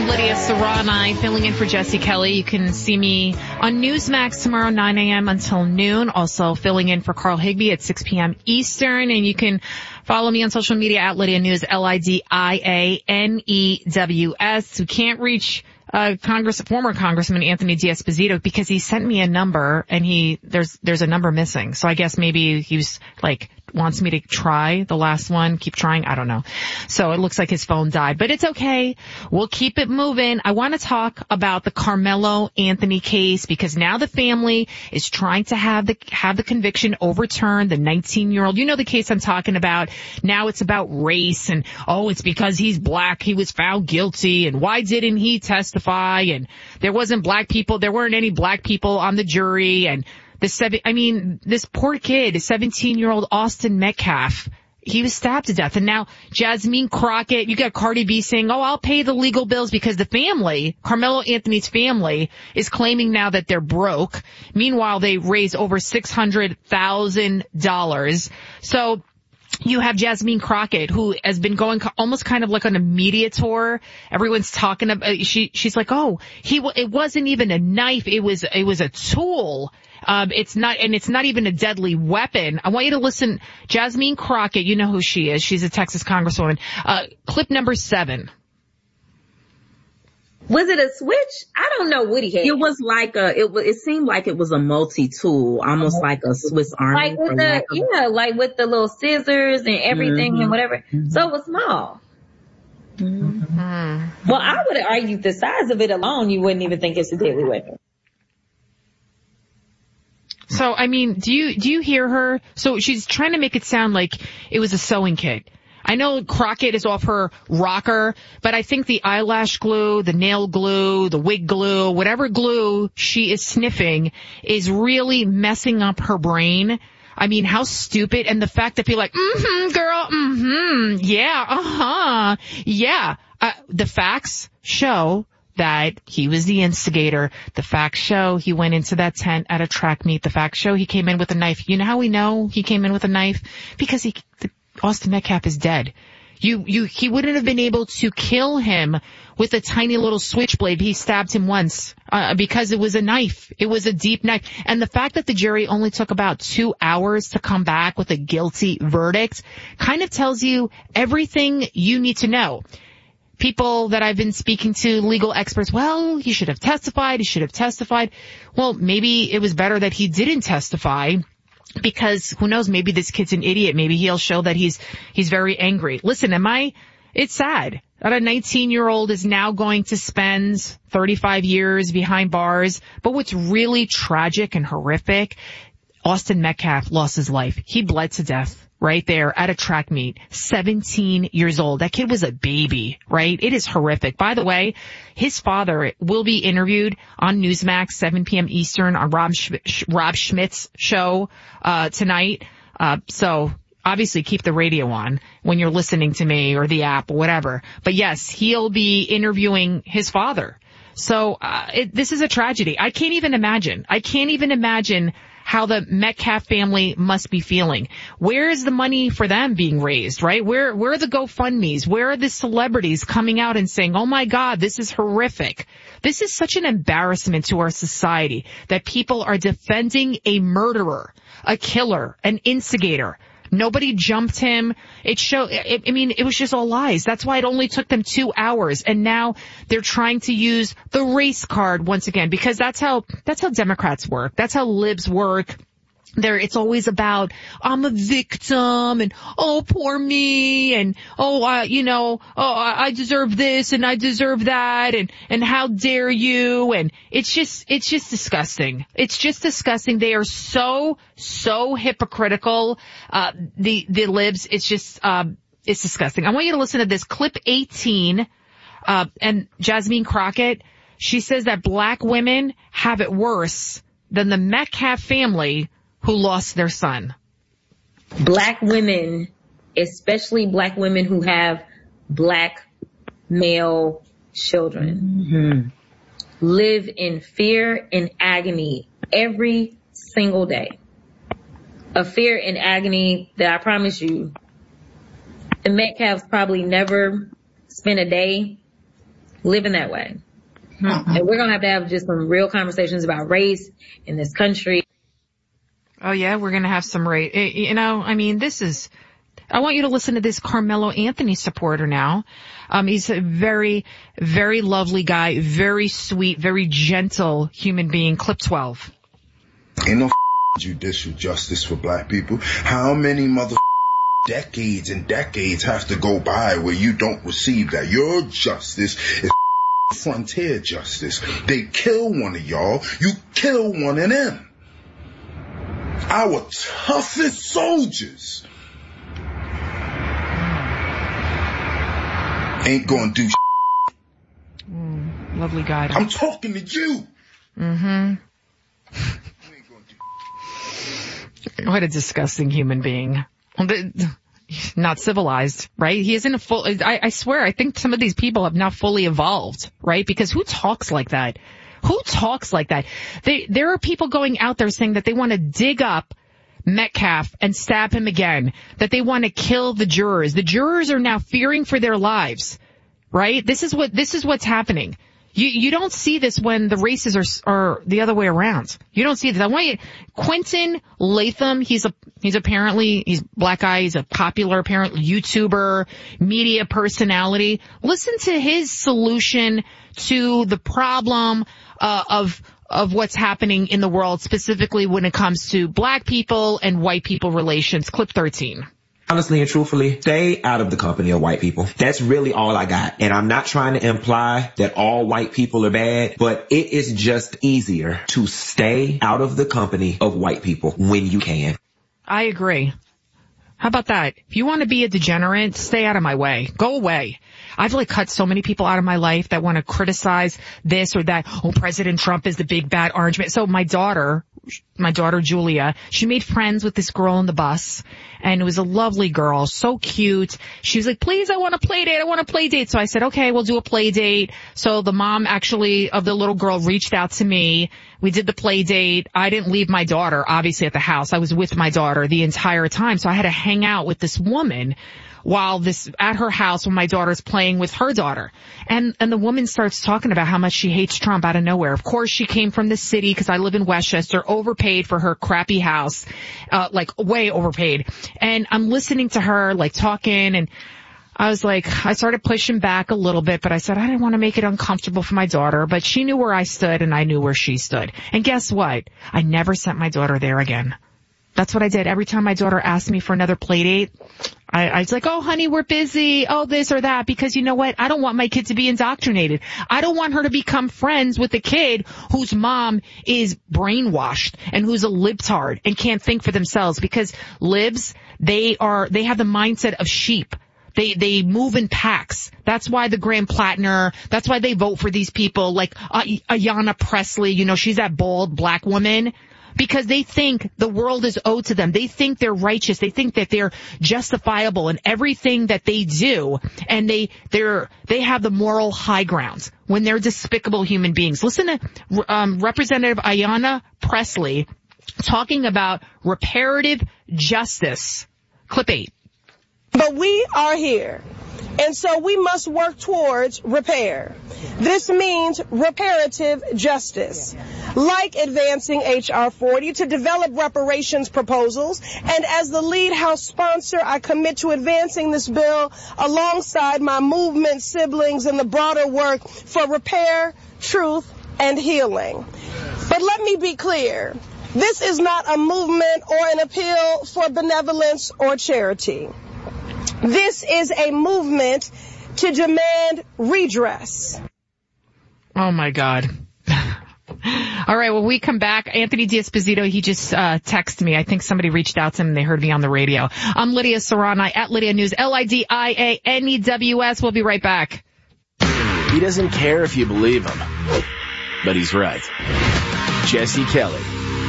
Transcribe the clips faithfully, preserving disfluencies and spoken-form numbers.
Lydia Serrani filling in for Jesse Kelly. You can see me on Newsmax tomorrow, nine a.m. until noon. Also filling in for Carl Higbee at six p.m. Eastern. And you can follow me on social media at Lydia News, L I D I A N E W S. We can't reach uh Congress, former Congressman Anthony D'Esposito because he sent me a number and he, there's, there's a number missing. So I guess maybe he was like, wants me to try the last one, keep trying. I don't know. So it looks like his phone died, but it's okay. We'll keep it moving. I want to talk about the Carmelo Anthony case because now the family is trying to have the, have the conviction overturned. The nineteen year old, you know the case I'm talking about. Now it's about race and, oh, it's because he's black. He was found guilty. And why didn't he testify? And there wasn't black people. There weren't any black people on the jury. And the seven, I mean, this poor kid, seventeen year old Austin Metcalf, he was stabbed to death. And now Jasmine Crockett, you got Cardi B saying, oh, I'll pay the legal bills because the family, Carmelo Anthony's family, is claiming now that they're broke. Meanwhile, they raised over six hundred thousand dollars. So you have Jasmine Crockett, who has been going almost kind of like on a media tour. Everyone's talking about, she, she's like, oh, he, it wasn't even a knife. It was, it was a tool. Um, it's not, and it's not even a deadly weapon. I want you to listen. Jasmine Crockett, you know who she is. She's a Texas congresswoman. Uh, clip number seven. Was it a switch? I don't know what he had. It was like a, it was, it seemed like it was a multi-tool, almost uh-huh. like a Swiss Army. Like with the, of- yeah, like with the little scissors and everything mm-hmm. and whatever. Mm-hmm. So it was small. Mm-hmm. Well, I would have argued the size of it alone, you wouldn't even think it's a deadly weapon. So, I mean, do you, do you hear her? So she's trying to make it sound like it was a sewing kit. I know Crockett is off her rocker, but I think the eyelash glue, the nail glue, the wig glue, whatever glue she is sniffing is really messing up her brain. I mean, how stupid. And the fact that people are like, mm-hmm, girl, mm-hmm, yeah, uh-huh, yeah. Uh, the facts show that he was the instigator. The facts show he went into that tent at a track meet. The facts show he came in with a knife. You know how we know he came in with a knife? Because he, the, Austin Metcalf is dead. You, you, he wouldn't have been able to kill him with a tiny little switchblade. He stabbed him once, uh, because it was a knife. It was a deep knife. And the fact that the jury only took about two hours to come back with a guilty verdict kind of tells you everything you need to know. People that I've been speaking to, legal experts, well, he should have testified, he should have testified. Well, maybe it was better that he didn't testify because who knows, maybe this kid's an idiot. Maybe he'll show that he's, he's very angry. Listen, am I, it's sad that a nineteen year old is now going to spend thirty-five years behind bars. But what's really tragic and horrific, Austin Metcalf lost his life. He bled to death right there at a track meet, seventeen years old. That kid was a baby, right? It is horrific. By the way, his father will be interviewed on Newsmax, seven p.m. Eastern on Rob, Sch- Rob Schmidt's show, uh, tonight. Uh, so obviously keep the radio on when you're listening to me or the app or whatever. But yes, he'll be interviewing his father. So, uh, it, this is a tragedy. I can't even imagine. I can't even imagine how the Metcalf family must be feeling. Where is the money for them being raised, right? Where, where are the GoFundMes? Where are the celebrities coming out and saying, oh my God, this is horrific. This is such an embarrassment to our society that people are defending a murderer, a killer, an instigator. Nobody jumped him. It showed, it, I mean, it was just all lies. That's why it only took them two hours. And now they're trying to use the race card once again, because that's how, that's how Democrats work. That's how libs work. There, it's always about, I'm a victim, and, oh, poor me, and, oh, uh, you know, oh, I deserve this, and I deserve that, and, and how dare you, and it's just, it's just disgusting. It's just disgusting. They are so, so hypocritical, uh, the, the libs, it's just, um, it's disgusting. I want you to listen to this, clip eighteen, uh, and Jasmine Crockett, she says that black women have it worse than the Metcalf family who lost their son. Black women, especially black women who have black male children, mm-hmm. live in fear and agony every single day. A fear and agony that I promise you, the Metcalfs probably never spent a day living that way. Mm-hmm. And we're going to have to have just some real conversations about race in this country. Oh yeah, we're going to have some race. You know, I mean, this is, I want you to listen to this Carmelo Anthony supporter now. Um, he's a very, very lovely guy, very sweet, very gentle human being. Clip twelve. Ain't no judicial justice for black people. How many mother decades and decades have to go by where you don't receive that? Your justice is frontier justice. They kill one of y'all, you kill one of them. Our toughest soldiers ain't gonna do mm, lovely guy. I'm talking to you. Mm-hmm. What a disgusting human being. Not civilized, right? He isn't a full, I, I swear, I think some of these people have not fully evolved, right? Because who talks like that? Who talks like that? They, there are people going out there saying that they want to dig up Metcalf and stab him again, that they want to kill the jurors. The jurors are now fearing for their lives, right? This is what, this is what's happening. You, you don't see this when the races are, are the other way around. You don't see this. I want you, Quentin Latham, he's a, he's apparently, he's black guy, he's a popular, apparently YouTuber, media personality. Listen to his solution to the problem, uh, of, of what's happening in the world, specifically when it comes to black people and white people relations. Clip thirteen. Honestly and truthfully, stay out of the company of white people. That's really all I got. And I'm not trying to imply that all white people are bad, but it is just easier to stay out of the company of white people when you can. I agree. How about that? If you want to be a degenerate, stay out of my way. Go away. I've like cut so many people out of my life that want to criticize this or that. Oh, President Trump is the big bad orange man. So my daughter, my daughter Julia, she made friends with this girl on the bus, and it was a lovely girl, so cute. She was like, please, I want a play date. I want a play date. So I said, okay, we'll do a play date. So the mom actually of the little girl reached out to me. We did the play date. I didn't leave my daughter, obviously, at the house. I was with my daughter the entire time. So I had to hang out with this woman while this, at her house when my daughter's playing with her daughter. And, and the woman starts talking about how much she hates Trump out of nowhere. Of course, she came from the city because I live in Westchester, overpaid for her crappy house, uh, like way overpaid. And I'm listening to her, like talking, and I was like, I started pushing back a little bit, but I said I didn't want to make it uncomfortable for my daughter, but she knew where I stood and I knew where she stood. And guess what? I never sent my daughter there again. That's what I did. Every time my daughter asked me for another play date, I, I was like, oh, honey, we're busy. Oh, this or that. Because you know what? I don't want my kid to be indoctrinated. I don't want her to become friends with a kid whose mom is brainwashed and who's a libtard and can't think for themselves. Because libs, they are, they have the mindset of sheep. They, they move in packs. That's why the Graham Plattner, that's why they vote for these people like uh, Ayanna Pressley. You know, she's that bald black woman. Because they think the world is owed to them. They think they're righteous. They think that they're justifiable in everything that they do. And they, they're, they have the moral high ground when they're despicable human beings. Listen to, um, Representative Ayanna Pressley talking about reparative justice. Clip eight. But we are here. And so we must work towards repair. This means reparative justice, like advancing H R forty to develop reparations proposals. And as the lead House sponsor, I commit to advancing this bill alongside my movement siblings in the broader work for repair, truth, and healing. But let me be clear. This is not a movement or an appeal for benevolence or charity. This is a movement to demand redress. Oh, my God. All right, when we come back, Anthony D'Esposito, he just uh texted me. I think somebody reached out to him and they heard me on the radio. I'm Lydia Serrani at Lydia News, L I D I A N E W S. We'll be right back. He doesn't care if you believe him, but he's right. Jesse Kelly.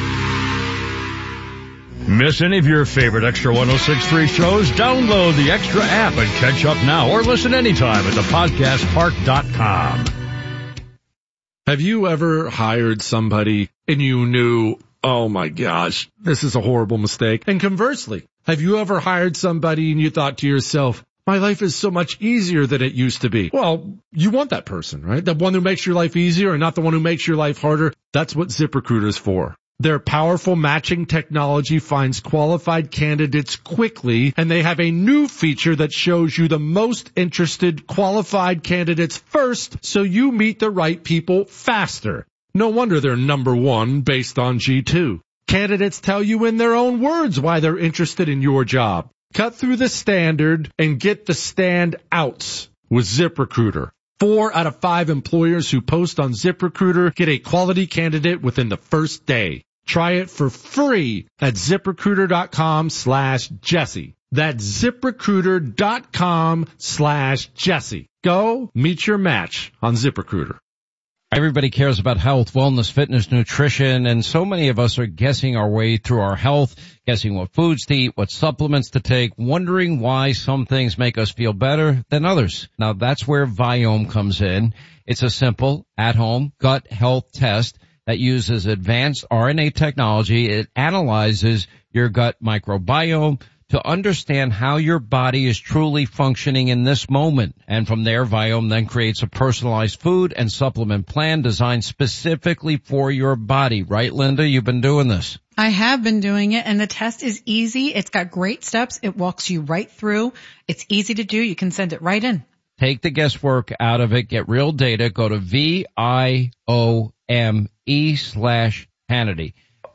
Miss any of your favorite Extra one oh six point three shows? Download the Extra app and catch up now or listen anytime at the podcast park dot com. Have you ever hired somebody and you knew, oh my gosh, this is a horrible mistake? And conversely, have you ever hired somebody and you thought to yourself, My life is so much easier than it used to be. Well, you want that person, right? The one who makes your life easier and not the one who makes your life harder. That's what ZipRecruiter is for. Their powerful matching technology finds qualified candidates quickly, and they have a new feature that shows you the most interested qualified candidates first, so you meet the right people faster. No wonder they're number one based on G two. Candidates tell you in their own words why they're interested in your job. Cut through the standard and get the standouts with ZipRecruiter. Four out of five employers who post on ZipRecruiter get a quality candidate within the first day. Try it for free at ZipRecruiter.com slash Jesse. That's ZipRecruiter.com slash Jesse. Go meet your match on ZipRecruiter. Everybody cares about health, wellness, fitness, nutrition, and so many of us are guessing our way through our health, guessing what foods to eat, what supplements to take, wondering why some things make us feel better than others. Now that's where Viome comes in. It's a simple, at-home gut health test that uses advanced R N A technology. It analyzes your gut microbiome to understand how your body is truly functioning in this moment. And from there, Viome then creates a personalized food and supplement plan designed specifically for your body. Right, Linda? You've been doing this. I have been doing it, and the test is easy. It's got great steps. It walks you right through. It's easy to do. You can send it right in. Take the guesswork out of it. Get real data. Go to V I O M E slash Hannity.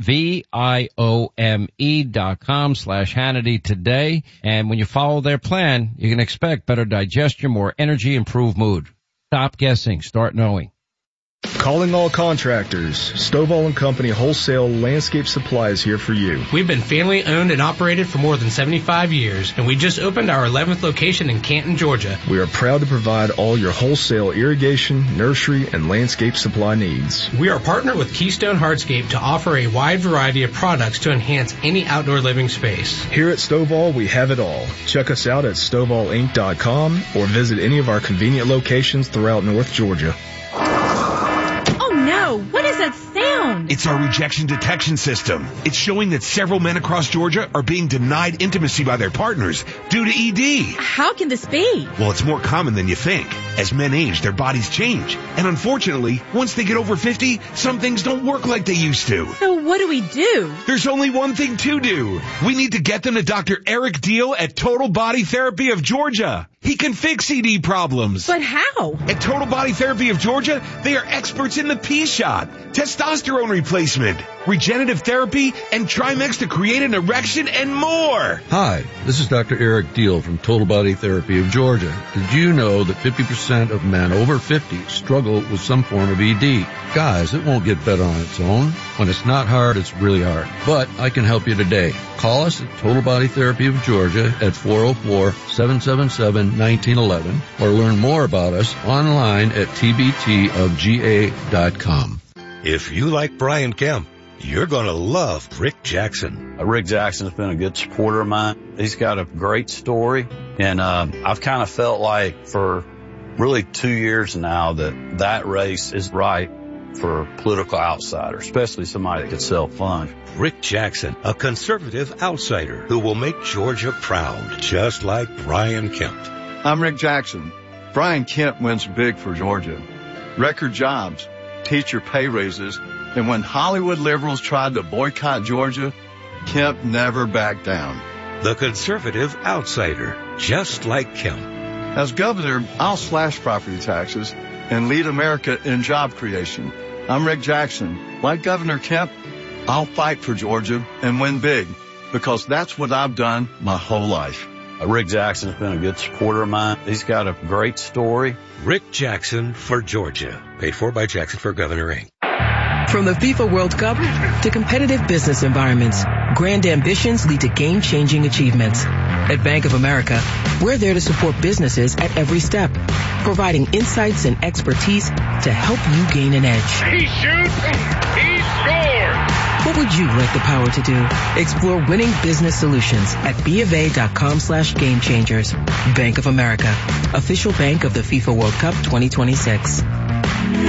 V-I-O-M-E dot com slash Hannity today. And when you follow their plan, you can expect better digestion, more energy, improved mood. Stop guessing. Start knowing. Calling all contractors. Stovall and Company Wholesale Landscape Supply is here for you. We've been family owned and operated for more than seventy-five years, and we just opened our eleventh location in Canton, Georgia. We are proud to provide all your wholesale irrigation, nursery, and landscape supply needs. We are partnered with Keystone Hardscape to offer a wide variety of products to enhance any outdoor living space. Here at Stovall, we have it all. Check us out at stovall inc dot com or visit any of our convenient locations throughout North Georgia. What is that sound? It's our rejection detection system. It's showing that several men across Georgia are being denied intimacy by their partners due to E D. How can this be? Well, it's more common than you think. As men age, their bodies change. And unfortunately, once they get over fifty, some things don't work like they used to. So what do we do? There's only one thing to do. We need to get them to Doctor Eric Deal at Total Body Therapy of Georgia. He can fix E D problems. But how? At Total Body Therapy of Georgia, they are experts in the P-shot, testosterone replacement, regenerative therapy, and Trimex to create an erection and more. Hi, this is Doctor Eric Deal from Total Body Therapy of Georgia. Did you know that fifty percent of men over fifty struggle with some form of E D? Guys, it won't get better on its own. When it's not hard, it's really hard. But I can help you today. Call us at Total Body Therapy of Georgia at four oh four, seven seven seven, one nine one one or learn more about us online at T B T of G A dot com. If you like Brian Kemp, you're going to love Rick Jackson. Uh, Rick Jackson's been a good supporter of mine. He's got a great story, and uh, I've kind of felt like for really two years now that that race is right for a political outsider, especially somebody that could self-fund. Rick Jackson, a conservative outsider who will make Georgia proud, just like Brian Kemp. I'm Rick Jackson. Brian Kemp wins big for Georgia. Record jobs, teacher pay raises, and when Hollywood liberals tried to boycott Georgia, Kemp never backed down. The conservative outsider, just like Kemp. As governor, I'll slash property taxes and lead America in job creation. I'm Rick Jackson. Like Governor Kemp, I'll fight for Georgia and win big because that's what I've done my whole life. Uh, Rick Jackson's been a good supporter of mine. He's got a great story. Rick Jackson for Georgia. Paid for by Jackson for Governor Incorporated. From the FIFA World Cup to competitive business environments, grand ambitions lead to game-changing achievements. At Bank of America, we're there to support businesses at every step, providing insights and expertise to help you gain an edge. He shoots, he scores! What would you like the power to do? Explore winning business solutions at BofA.com slash game changers. Bank of America, official bank of the FIFA World Cup twenty twenty-six.